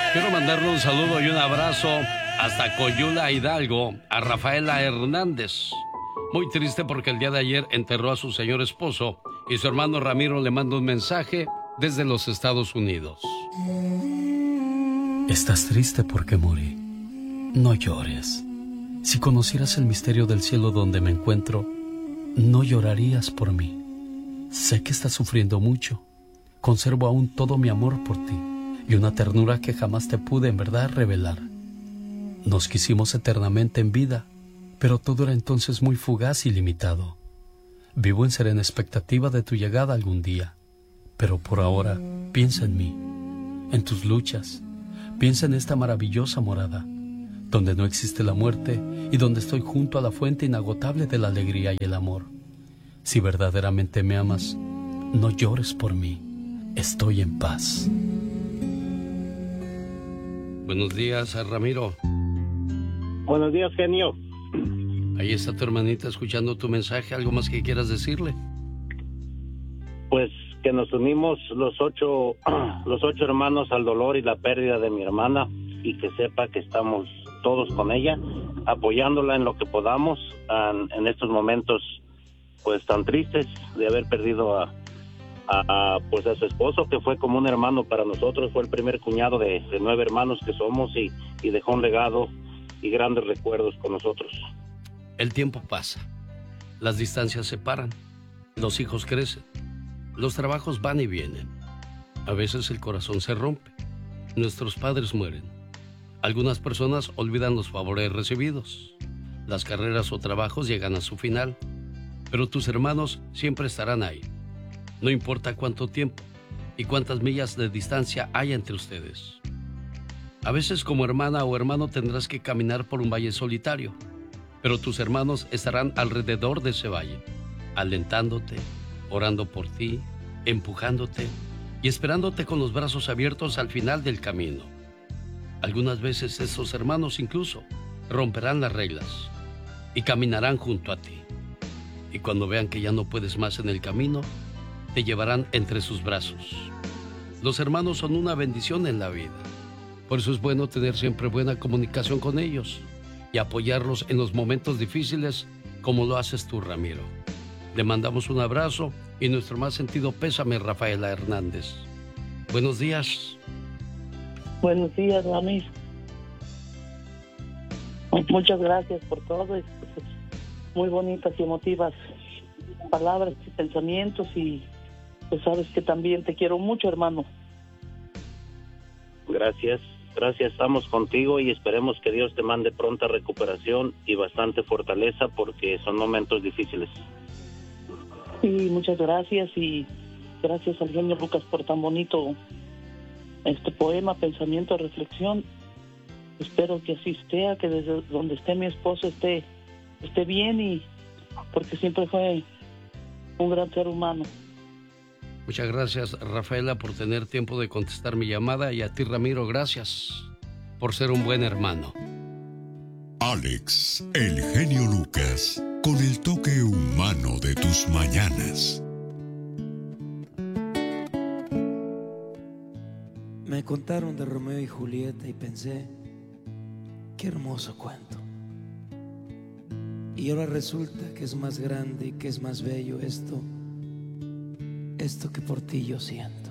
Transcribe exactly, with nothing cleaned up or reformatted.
Quiero mandarle un saludo y un abrazo hasta Coyula, Hidalgo, a Rafaela Hernández. Muy triste porque el día de ayer enterró a su señor esposo y su hermano Ramiro le manda un mensaje desde los Estados Unidos. Estás triste porque morí. No llores. Si conocieras el misterio del cielo donde me encuentro, no llorarías por mí. Sé que estás sufriendo mucho. Conservo aún todo mi amor por ti y una ternura que jamás te pude en verdad revelar. Nos quisimos eternamente en vida, pero todo era entonces muy fugaz y limitado. Vivo en serena expectativa de tu llegada algún día, pero por ahora piensa en mí, en tus luchas. Piensa en esta maravillosa morada, donde no existe la muerte y donde estoy junto a la fuente inagotable de la alegría y el amor. Si verdaderamente me amas, no llores por mí. Estoy en paz. Buenos días, Ramiro. Buenos días, genio. Ahí está tu hermanita escuchando tu mensaje. ¿Algo más que quieras decirle? Pues que nos unimos los ocho, los ocho hermanos al dolor y la pérdida de mi hermana, y que sepa que estamos todos con ella, apoyándola en lo que podamos en, en estos momentos pues tan tristes de haber perdido a, a, a pues a su esposo, que fue como un hermano para nosotros. Fue el primer cuñado de, de nueve hermanos que somos, y, y dejó un legado y grandes recuerdos con nosotros. El tiempo pasa, las distancias se separan, los hijos crecen, los trabajos van y vienen. A veces el corazón se rompe, nuestros padres mueren. Algunas personas olvidan los favores recibidos. Las carreras o trabajos llegan a su final, pero tus hermanos siempre estarán ahí. No importa cuánto tiempo y cuántas millas de distancia haya entre ustedes. A veces como hermana o hermano tendrás que caminar por un valle solitario, pero tus hermanos estarán alrededor de ese valle, alentándote, orando por ti, empujándote y esperándote con los brazos abiertos al final del camino. Algunas veces esos hermanos incluso romperán las reglas y caminarán junto a ti. Y cuando vean que ya no puedes más en el camino, te llevarán entre sus brazos. Los hermanos son una bendición en la vida. Por eso es bueno tener siempre buena comunicación con ellos y apoyarlos en los momentos difíciles como lo haces tú, Ramiro. Le mandamos un abrazo y nuestro más sentido pésame, Rafaela Hernández. Buenos días. Buenos días, Ramiro. Muchas gracias por todo. Es, es muy bonitas y emotivas palabras y pensamientos, y pues sabes que también te quiero mucho, hermano. Gracias, gracias, estamos contigo y esperemos que Dios te mande pronta recuperación y bastante fortaleza, porque son momentos difíciles. Sí, muchas gracias, y gracias al genio Lucas por tan bonito este poema, pensamiento, reflexión. Espero que así sea, que desde donde esté mi esposo esté, esté bien, y porque siempre fue un gran ser humano. Muchas gracias, Rafaela, por tener tiempo de contestar mi llamada, y a ti, Ramiro, gracias por ser un buen hermano. Alex, el genio Lucas, con el toque humano de tus mañanas. Me contaron de Romeo y Julieta y pensé, qué hermoso cuento. Y ahora resulta que es más grande y que es más bello esto, esto que por ti yo siento.